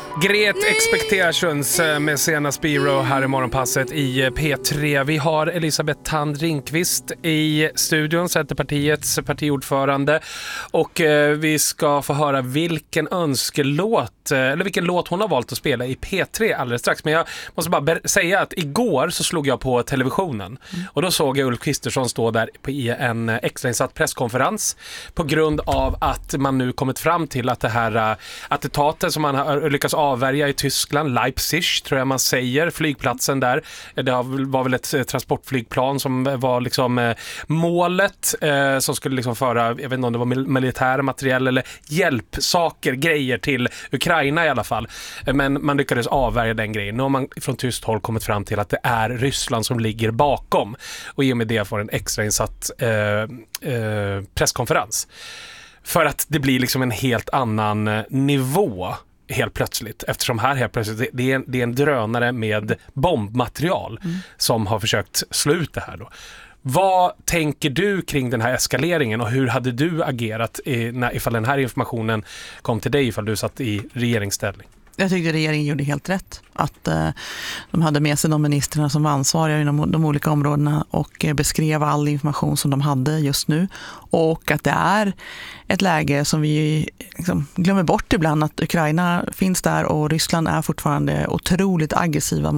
Great Expectations med Sena Spiro här i morgonpasset i P3. Vi har Elisabeth Thand Ringqvist i studion, Centerpartiets partiordförande. Och vi ska få höra vilken önskelåt, eller vilken låt hon har valt att spela i P3 alldeles strax. Men jag måste bara säga att igår så slog jag på televisionen. Och då såg jag Ulf Kristersson stå där i en extrainsatt presskonferens på grund av att man nu kommit fram till att det här attentatet som man har lyckats avvärja i Tyskland, Leipzig tror jag man säger, flygplatsen där. Det var väl ett transportflygplan som var liksom målet som skulle liksom föra, jag vet inte om det var militär materiell eller hjälpsaker, grejer till Ukraina i alla fall. Men man lyckades avvärja den grejen. Nu har man från tyskt håll kommit fram till att det är Ryssland som ligger bakom. Och i och med det får en extrainsatt presskonferens. För att det blir liksom en helt annan nivå helt plötsligt. Eftersom här helt plötsligt det är en drönare med bombmaterial som har försökt slå ut det här då. Vad tänker du kring den här eskaleringen och hur hade du agerat ifall den här informationen kom till dig ifall du satt i regeringsställning? Jag tyckte regeringen gjorde helt rätt. Att de hade med sig de ministrarna som var ansvariga inom de olika områdena och beskrev all information som de hade just nu. Och att det är ett läge som vi liksom glömmer bort ibland, att Ukraina finns där och Ryssland är fortfarande otroligt aggressiva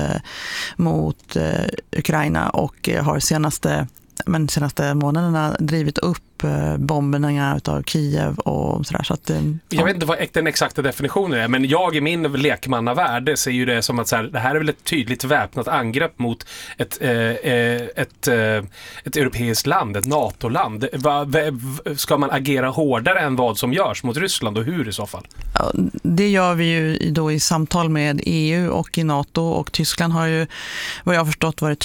mot Ukraina och har senaste månaderna drivit upp bomberna av Kiev och sådär. Så att, jag vet inte vad den exakta definitionen är, men jag i min lekmannavärld ser ju det som att så här, det här är väl ett tydligt väpnat angrepp mot ett europeiskt land, ett NATO-land. Ska man agera hårdare än vad som görs mot Ryssland och hur i så fall? Ja, det gör vi ju då i samtal med EU och i NATO, och Tyskland har ju, vad jag har förstått, varit